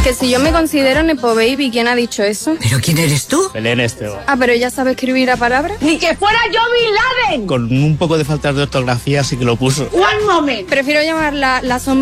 Que si yo me considero Nepo Baby, ¿quién ha dicho eso? ¿Pero quién eres tú? Belén Esteban. Ah, pero ella sabe escribir a palabras. ¡Ni que fuera yo Bin Laden! Con un poco de falta de ortografía sí que lo puso. ¡One moment! Prefiero llamarla la sombra